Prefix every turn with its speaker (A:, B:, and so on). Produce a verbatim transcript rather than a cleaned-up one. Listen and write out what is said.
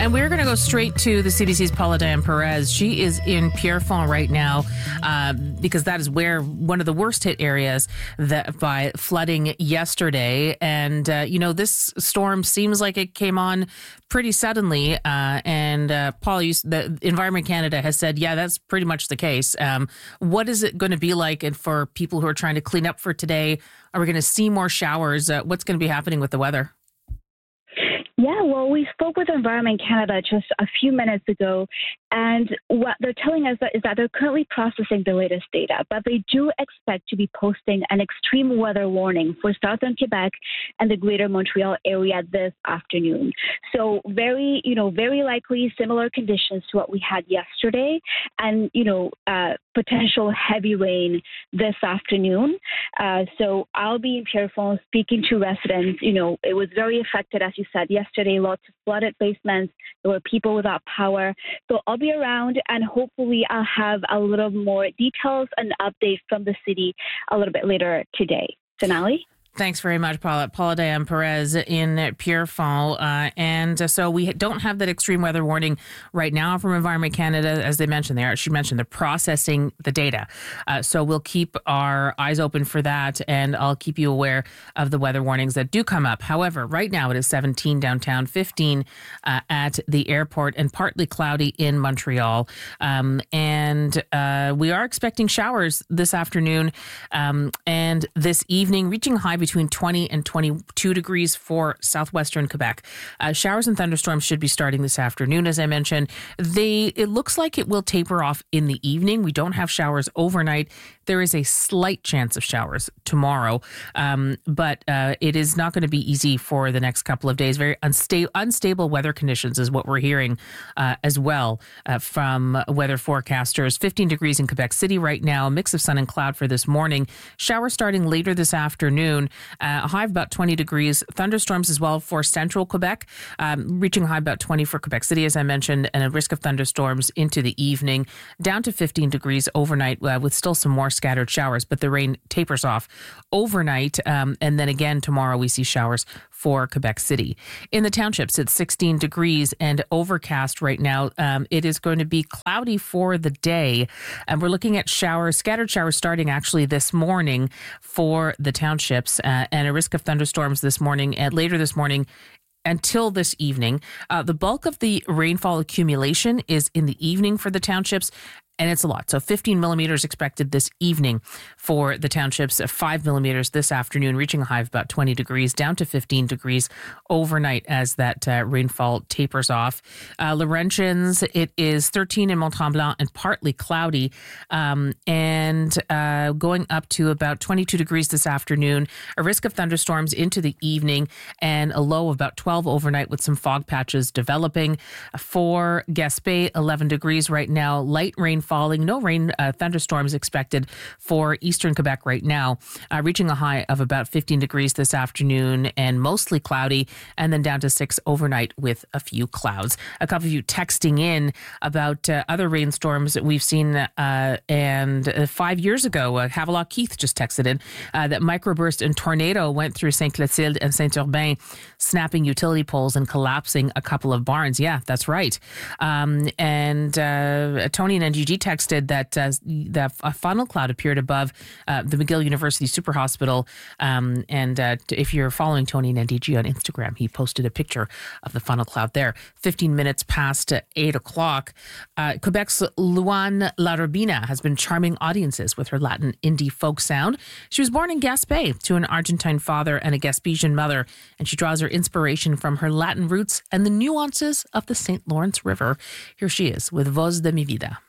A: And we're going to go straight to the C B C's Paula Diane Perez. She is in Pierrefonds right now uh, because that is where one of the worst hit areas that by flooding yesterday. And, uh, you know, this storm seems like it came on pretty suddenly. Uh, and uh, Paul, you, the Environment Canada has said, yeah, that's pretty much the case. Um, what is it going to be like and for people who are trying to clean up for today? Are we going to see more showers? Uh, what's going to be happening with the weather?
B: Yeah, well, we spoke with Environment Canada just a few minutes ago, and what they're telling us that is that they're currently processing the latest data, but they do expect to be posting an extreme weather warning for southern Quebec and the greater Montreal area this afternoon. So very, you know, very likely similar conditions to what we had yesterday, and, you know, uh, potential heavy rain this afternoon. Uh, so I'll be in Pierrefonds speaking to residents. You know, it was very affected, as you said, yesterday, lots of flooded basements. There were people without power. So I'll be around, and hopefully I'll have a little more details and updates from the city a little bit later today. Denali?
A: Thanks very much, Paula. Paula Diane Perez in Pierrefonds. Uh, and uh, so we don't have that extreme weather warning right now from Environment Canada. As they mentioned, they are, she mentioned, they're processing the data. Uh, so we'll keep our eyes open for that, and I'll keep you aware of the weather warnings that do come up. However, right now it is seventeen downtown, fifteen uh, at the airport, and partly cloudy in Montreal. Um, and uh, we are expecting showers this afternoon um, and this evening, reaching high between twenty and twenty-two degrees for southwestern Quebec. Uh, showers and thunderstorms should be starting this afternoon, as I mentioned. They it looks like it will taper off in the evening. We don't have showers overnight. There is a slight chance of showers tomorrow, um, but uh, it is not going to be easy for the next couple of days. Very unsta- unstable weather conditions is what we're hearing uh, as well uh, from weather forecasters. fifteen degrees in Quebec City right now, a mix of sun and cloud for this morning. Showers starting later this afternoon. Uh, a high of about twenty degrees. Thunderstorms as well for central Quebec, um, reaching a high about twenty for Quebec City, as I mentioned, and a risk of thunderstorms into the evening, down to fifteen degrees overnight uh, with still some more scattered showers, but the rain tapers off overnight. Um, and then again, tomorrow we see showers for Quebec City. In the townships, it's sixteen degrees and overcast right now. Um, it is going to be cloudy for the day. And we're looking at showers, scattered showers starting actually this morning for the townships. Uh, and a risk of thunderstorms this morning and later this morning until this evening. Uh, the bulk of the rainfall accumulation is in the evening for the townships, and it's a lot. So fifteen millimeters expected this evening for the townships, five millimeters this afternoon, reaching a high of about twenty degrees, down to fifteen degrees overnight as that uh, rainfall tapers off. Uh, Laurentians, it is thirteen in Mont-Tremblant and partly cloudy, um, and uh, going up to about twenty-two degrees this afternoon. A risk of thunderstorms into the evening, and a low of about twelve overnight with some fog patches developing. For Gaspé, eleven degrees right now, light rain falling, no rain, uh, thunderstorms expected for eastern Quebec right now, uh, reaching a high of about fifteen degrees this afternoon and mostly cloudy, and then down to six overnight with a few clouds. A couple of you texting in about uh, other rainstorms that we've seen, uh, and uh, five years ago, uh, Havelock Keith just texted in uh, that microburst and tornado went through Saint Clotilde and Saint Urbain, snapping utility poles and collapsing a couple of barns. Yeah, that's right. Um, and uh, Tony and N G G texted that uh, the, a funnel cloud appeared above uh, the McGill University Super Hospital. Um, and uh, if you're following Tony and N D G on Instagram, he posted a picture of the funnel cloud there. fifteen minutes past eight o'clock. Uh, Quebec's Luan Larobina has been charming audiences with her Latin indie folk sound. She was born in Gaspé to an Argentine father and a Gaspésian mother, and she draws her inspiration from her Latin roots and the nuances of the Saint Lawrence River. Here she is with Voz de mi Vida.